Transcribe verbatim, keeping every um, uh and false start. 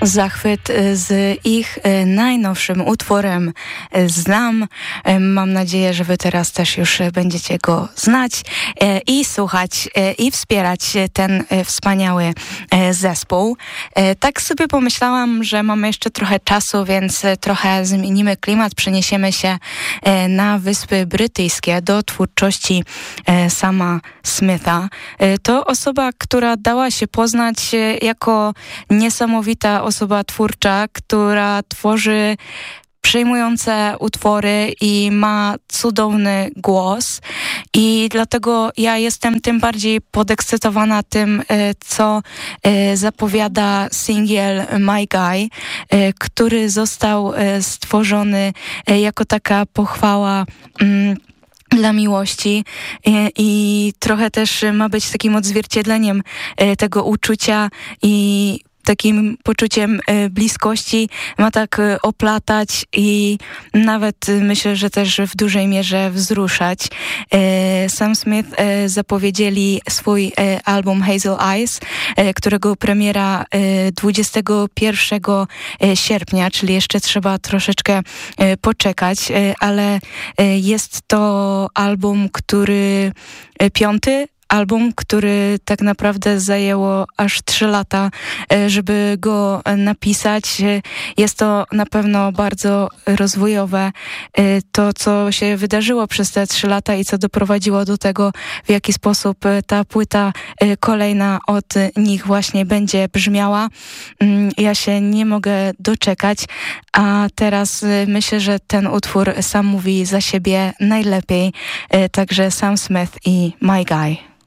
Zachwyt z ich najnowszym utworem Znam. Mam nadzieję, że wy teraz też już będziecie go znać i słuchać i wspierać ten wspaniały zespół. Tak sobie pomyślałam, że mamy jeszcze trochę czasu, więc trochę zmienimy klimat, przeniesiemy się na Wyspy Brytyjskie do twórczości Sama Smitha. To osoba, która dała się poznać jako niesamowita osoba twórcza, która tworzy przejmujące utwory i ma cudowny głos i dlatego ja jestem tym bardziej podekscytowana tym, co zapowiada singiel My Guy, który został stworzony jako taka pochwała dla miłości i, i trochę też ma być takim odzwierciedleniem tego uczucia i takim poczuciem bliskości, ma tak oplatać i nawet myślę, że też w dużej mierze wzruszać. Sam Smith zapowiedzieli swój album Hazel Eyes, którego premiera dwudziestego pierwszego sierpnia, czyli jeszcze trzeba troszeczkę poczekać, ale jest to album, który piąty album, który tak naprawdę zajęło aż trzy lata, żeby go napisać. Jest to na pewno bardzo rozwojowe. To, co się wydarzyło przez te trzy lata i co doprowadziło do tego, w jaki sposób ta płyta kolejna od nich właśnie będzie brzmiała. Ja się nie mogę doczekać, a teraz myślę, że ten utwór sam mówi za siebie najlepiej. Także Sam Smith i My Guy.